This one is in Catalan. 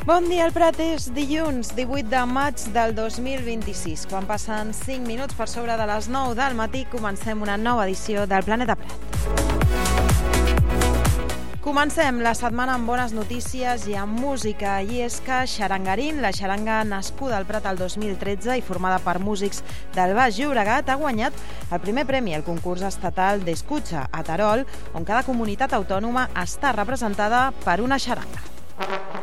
Bon dia, el Prat. És dilluns 18 de maig del 2026. Quan passen 5 minuts per sobre de les 9 del matí, comencem una nova edició del Planeta Prat. Comencem la setmana amb bones notícies i amb música, i és que Xarangarín, la xaranga nascuda al Prat el 2013 i formada per músics del Baix Llobregat, ha guanyat el primer premi al concurs estatal d'Escucha a Terol, on cada comunitat autònoma està representada per una xaranga.